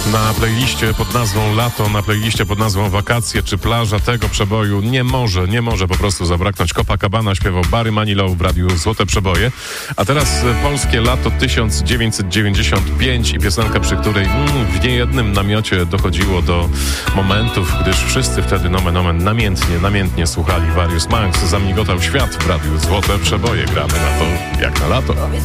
Na playliście pod nazwą Lato, na playliście pod nazwą Wakacje czy Plaża tego przeboju nie może po prostu zabraknąć. Copacabana śpiewał Barry Manilow w radiu Złote Przeboje. A teraz polskie lato 1995 i piosenka, przy której w niejednym namiocie dochodziło do momentów, gdyż wszyscy wtedy nomen omen namiętnie słuchali Various Minds. Zamigotał świat w radiu Złote Przeboje. Gramy na to jak na lato.